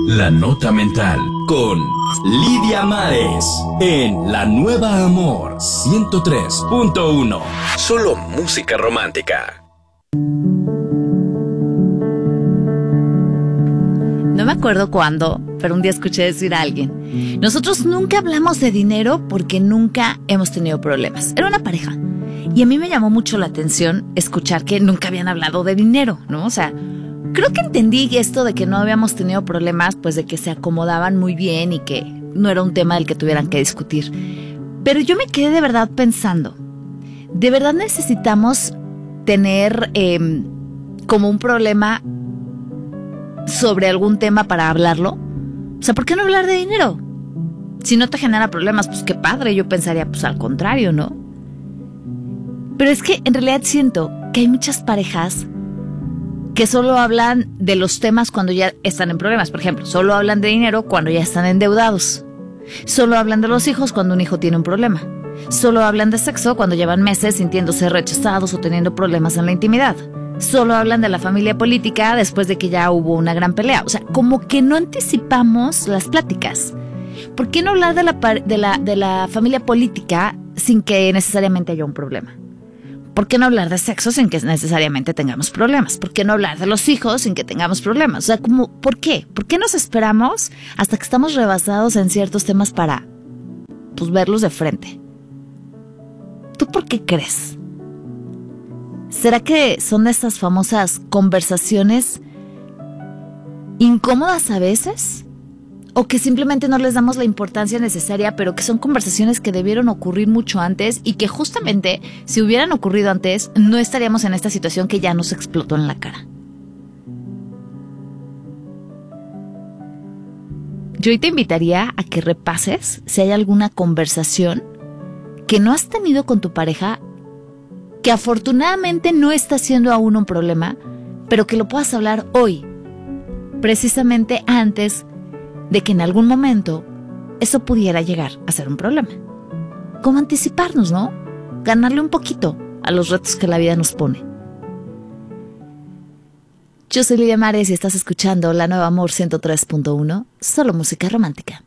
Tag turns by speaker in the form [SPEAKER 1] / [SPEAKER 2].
[SPEAKER 1] La Nota Mental con Lidia Mares en La Nueva Amor 103.1. Solo música romántica.
[SPEAKER 2] No me acuerdo cuándo, pero un día escuché decir a alguien: nosotros nunca hablamos de dinero porque nunca hemos tenido problemas. Era una pareja. Y a mí me llamó mucho la atención escuchar que nunca habían hablado de dinero, ¿no? O sea, creo que entendí esto de que no habíamos tenido problemas, pues de que se acomodaban muy bien y que no era un tema del que tuvieran que discutir. Pero yo me quedé de verdad pensando, ¿de verdad necesitamos tener como un problema sobre algún tema para hablarlo? O sea, ¿por qué no hablar de dinero? Si no te genera problemas, pues qué padre. Yo pensaría, pues al contrario, ¿no? Pero es que en realidad siento que hay muchas parejas que solo hablan de los temas cuando ya están en problemas. Por ejemplo, solo hablan de dinero cuando ya están endeudados. Solo hablan de los hijos cuando un hijo tiene un problema. Solo hablan de sexo cuando llevan meses sintiéndose rechazados o teniendo problemas en la intimidad. Solo hablan de la familia política después de que ya hubo una gran pelea. O sea, como que no anticipamos las pláticas. ¿Por qué no hablar de la familia política sin que necesariamente haya un problema? ¿Por qué no hablar de sexo sin que necesariamente tengamos problemas? ¿Por qué no hablar de los hijos sin que tengamos problemas? O sea, ¿por qué? ¿Por qué nos esperamos hasta que estamos rebasados en ciertos temas para, pues, verlos de frente? ¿Tú por qué crees? ¿Será que son de estas famosas conversaciones incómodas a veces? ¿O que simplemente no les damos la importancia necesaria, pero que son conversaciones que debieron ocurrir mucho antes y que justamente, si hubieran ocurrido antes, no estaríamos en esta situación que ya nos explotó en la cara? Yo hoy te invitaría a que repases si hay alguna conversación que no has tenido con tu pareja, que afortunadamente no está siendo aún un problema, pero que lo puedas hablar hoy, precisamente antes de que en algún momento eso pudiera llegar a ser un problema. ¿Cómo anticiparnos, no? Ganarle un poquito a los retos que la vida nos pone. Yo soy Lidia Mares y estás escuchando La Nueva Amor 103.1, solo música romántica.